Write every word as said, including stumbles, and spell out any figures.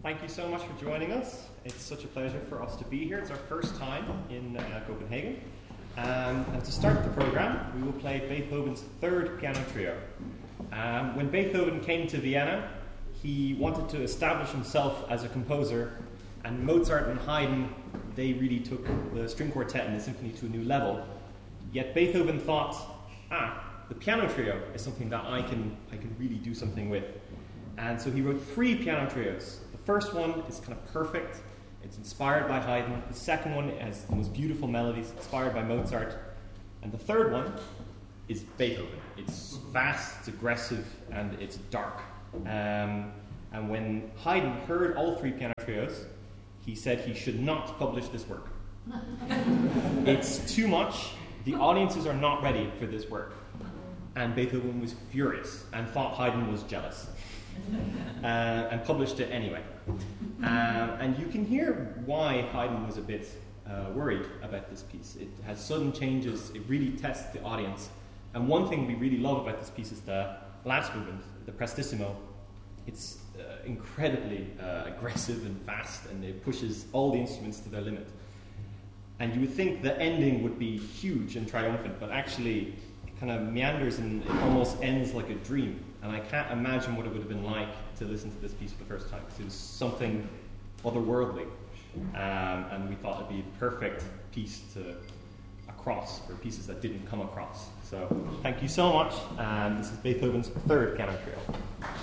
Thank you so much for joining us. It's such a pleasure for us to be here. It's our first time in uh, Copenhagen. Um, and to start the program, we will play Beethoven's third piano trio. Um, when Beethoven came to Vienna, he wanted to establish himself as a composer, and Mozart and Haydn, they really took the string quartet and the symphony to a new level. Yet Beethoven thought, ah, the piano trio is something that I can, I can really do something with. And so he wrote three piano trios. The first one is kind of perfect. It's inspired by Haydn. The second one has the most beautiful melodies, inspired by Mozart. And the third one is Beethoven. It's fast, it's aggressive, and it's dark. Um, and when Haydn heard all three piano trios, he said he should not publish this work. It's too much. The audiences are not ready for this work. And Beethoven was furious and thought Haydn was jealous. Uh, and published it anyway. Um, and you can hear why Haydn was a bit uh, worried about this piece. It has sudden changes, it really tests the audience. And one thing we really love about this piece is the last movement, the Prestissimo. It's uh, incredibly uh, aggressive and fast, and it pushes all the instruments to their limit. And you would think the ending would be huge and triumphant, but actually it kind of meanders and it almost ends like a dream. And I can't imagine what it would have been like to listen to this piece for the first time, because it was something otherworldly. Um, and we thought it'd be a perfect piece to across for pieces that didn't come across. So thank you so much. And this is Beethoven's third piano trio.